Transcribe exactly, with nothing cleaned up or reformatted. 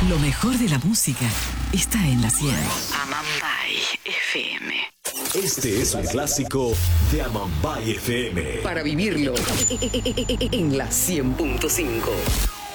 Lo mejor de la música está en la cien. Amambay F M. Este es un clásico de Amambay F M. Para vivirlo en la cien punto cinco.